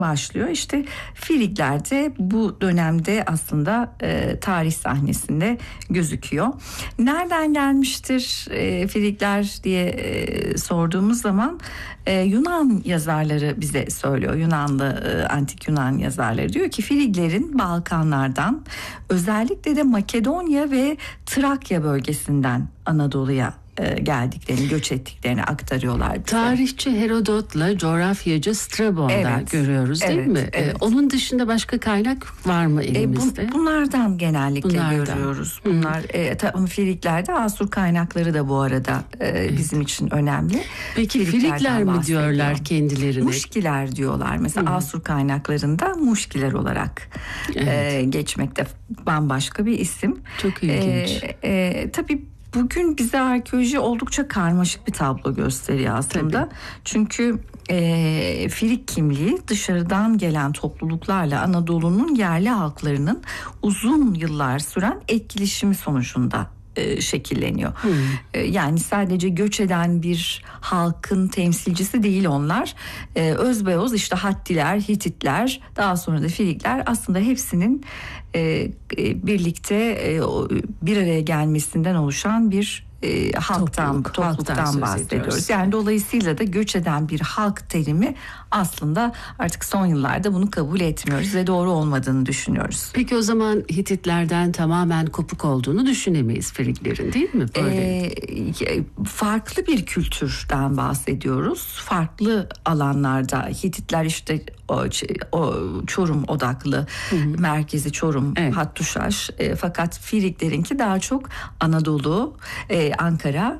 başlıyor. İşte Frigler de bu dönemde aslında tarih sahnesinde gözüküyor. Nereden gelmiştir Frigler diye sorduğumuz zaman Yunan yazarları bize söylüyor. Antik Yunan yazarları diyor ki Friglerin Balkanlardan, özellikle de Makedonya ve Trakya bölgesinden Anadolu'ya geldiklerini, göç ettiklerini aktarıyorlar bize. Tarihçi Herodot'la coğrafyacı Strabon'da görüyoruz değil mi? Evet. Onun dışında başka kaynak var mı elimizde? Bunlardan genellikle görüyoruz. Bunlar Friglerde Asur kaynakları da bu arada bizim için önemli. Peki Frigler mi diyorlar kendilerine? Muşkiler diyorlar. Mesela Asur kaynaklarında Muşkiler olarak geçmekte, bambaşka bir isim. Çok ilginç. Tabii bugün bize arkeoloji oldukça karmaşık bir tablo gösteriyor aslında. Tabii. Çünkü Frig kimliği dışarıdan gelen topluluklarla Anadolu'nun yerli halklarının uzun yıllar süren etkileşimi sonucunda şekilleniyor. Yani sadece göç eden bir halkın temsilcisi değil onlar. Özbeöz işte Hattiler, Hititler, daha sonra da Frigler aslında hepsinin birlikte bir araya gelmesinden oluşan bir topluluktan bahsediyoruz. Yani dolayısıyla da göç eden bir halk terimi aslında artık son yıllarda bunu kabul etmiyoruz ve doğru olmadığını düşünüyoruz. Peki o zaman Hititlerden tamamen kopuk olduğunu düşünemeyiz Friglerin, değil mi? Böyle. Farklı bir kültürden bahsediyoruz. Farklı alanlarda Hititler işte o Çorum odaklı, merkezi Çorum, Hattuşaş. Fakat Friglerinki daha çok Anadolu, Ankara,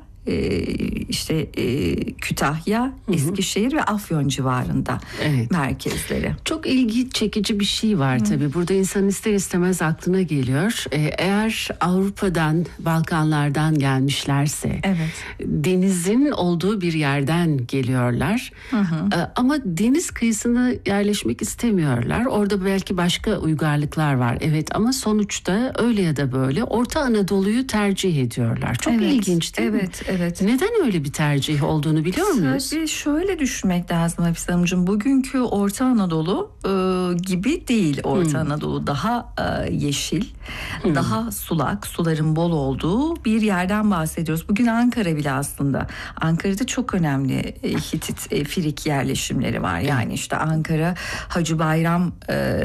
Kütahya, Eskişehir ve Afyon civarında merkezleri. Çok ilgi çekici bir şey var tabii. Burada insan ister istemez aklına geliyor. Eğer Avrupa'dan, Balkanlardan gelmişlerse, denizin olduğu bir yerden geliyorlar. Ama deniz kıyısına yerleşmek istemiyorlar. Orada belki başka uygarlıklar var. Evet, ama sonuçta öyle ya da böyle Orta Anadolu'yu tercih ediyorlar. Çok ilginç değil mi? Evet. Neden öyle bir tercih olduğunu biliyor muyuz? Tabii şöyle düşünmek lazım Hafize Hanımcığım. Bugünkü Orta Anadolu gibi değil. Orta Anadolu daha yeşil, daha sulak, suların bol olduğu bir yerden bahsediyoruz. Bugün Ankara bile aslında. Ankara'da çok önemli Hitit, Frig yerleşimleri var. Yani işte Ankara Hacı Bayram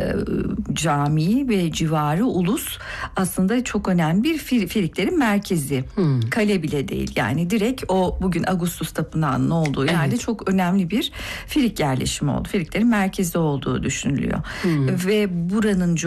Camii ve civarı Ulus aslında çok önemli bir Friglerin merkezi. Kale bile değil. Yani direkt o bugün Ağustos Tapınağı'nın olduğu yerde çok önemli bir Frig yerleşimi oldu. Friglerin merkezi olduğu düşünülüyor. Ve buranın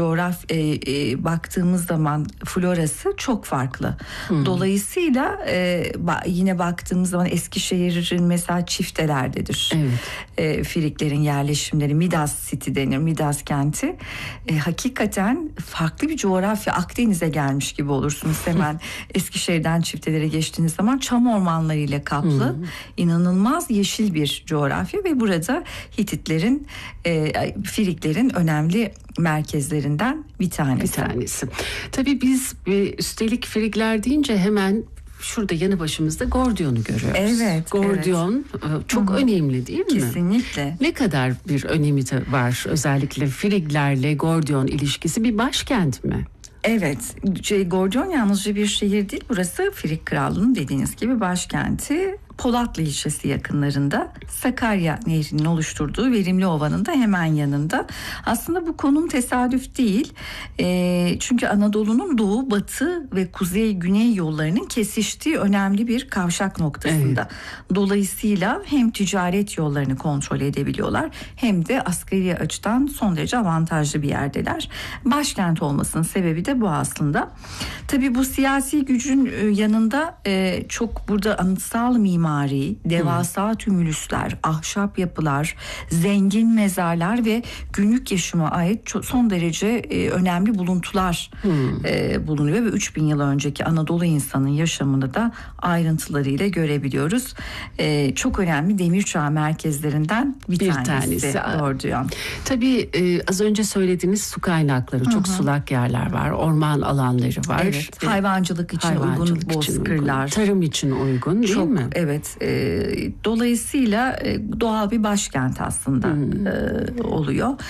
baktığımız zaman florası çok farklı. Dolayısıyla yine baktığımız zaman Eskişehir'in mesela Çifteler'dedir. Friglerin yerleşimleri, Midas City denir, Midas kenti. Hakikaten farklı bir coğrafya. Akdeniz'e gelmiş gibi olursunuz hemen Eskişehir'den Çiftelere geçtiğiniz zaman çam ormanlarıyla kaplı, inanılmaz yeşil bir coğrafya ve burada Hititlerin, Friglerin önemli merkezlerinden bir tanesi. Tabii biz üstelik Frigler deyince hemen şurada yanı başımızda Gordion'u görüyoruz. Gordion çok önemli değil mi? Kesinlikle. Ne kadar bir önemi var özellikle Friglerle Gordion ilişkisi, bir başkent mi? Evet, Gordion yalnızca bir şehir değil, burası Frig Krallığı'nın dediğiniz gibi başkenti. Polatlı ilçesi yakınlarında, Sakarya Nehri'nin oluşturduğu verimli ovanın da hemen yanında. Aslında bu konum tesadüf değil. Çünkü Anadolu'nun doğu, batı ve kuzey, güney yollarının kesiştiği önemli bir kavşak noktasında. Dolayısıyla hem ticaret yollarını kontrol edebiliyorlar hem de askeri açıdan son derece avantajlı bir yerdeler. Başkent olmasının sebebi de bu aslında. Tabii bu siyasi gücün yanında çok burada anıtsal mimari, devasa tümülüsler, ahşap yapılar, zengin mezarlar ve günlük yaşama ait son derece önemli buluntular bulunuyor ve 3000 yıl önceki Anadolu insanın yaşamını da ayrıntılarıyla görebiliyoruz. Çok önemli demir çağı merkezlerinden bir tanesi Gordion. Tabii az önce söylediğiniz su kaynakları, çok sulak yerler var, orman alanları var. Hayvancılık için uygun bozkırlar. Tarım için uygun değil mi? evet. Dolayısıyla doğal bir başkent aslında oluyor.